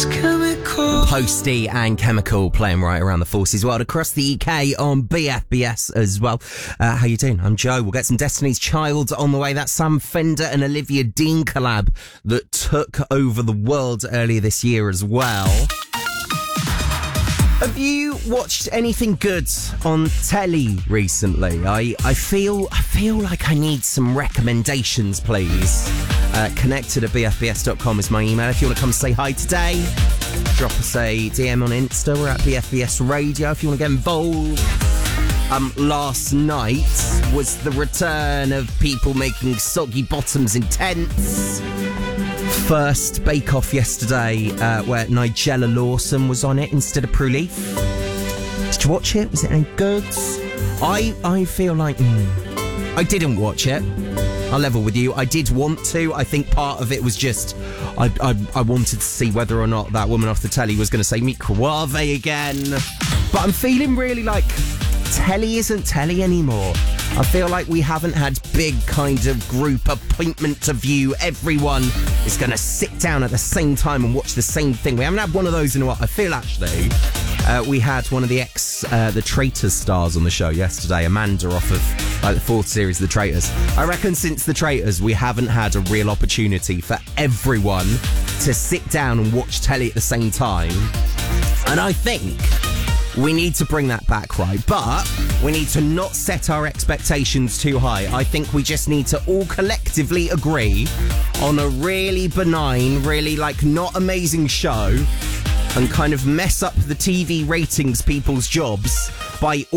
Posty and Chemical playing right around the Forces world across the UK on BFBS as well. How you doing? I'm Joe. We'll get some Destiny's Child on the way. That's Sam Fender and Olivia Dean collab that took over the world earlier this year as well. Have you watched anything good on telly recently? I feel like I need some recommendations, please. Connected@bfbs.com is my email. If you want to come say hi today, drop us a DM on Insta. We're at BFBS Radio if you want to get involved. Last night was the return of people making soggy bottoms in tents. First Bake Off yesterday, where Nigella Lawson was on it instead of Prue Leaf. Did you watch it? Was it any good? I feel like I didn't watch it. I'll level with you. I did want to. I think part of it was just I wanted to see whether or not that woman off the telly was going to say microwave again. But I'm feeling really like telly isn't telly anymore. I feel like we haven't had big kind of group appointment to view. Everyone is going to sit down at the same time and watch the same thing. We haven't had one of those in a while. I feel actually we had one of the The Traitors stars on the show yesterday, Amanda off of the fourth series of The Traitors. I reckon since The Traitors we haven't had a real opportunity for everyone to sit down and watch telly at the same time. And I think we need to bring that back, right? But we need to not set our expectations too high. I think we just need to all collectively agree on a really benign, really not amazing show and kind of mess up the TV ratings people's jobs by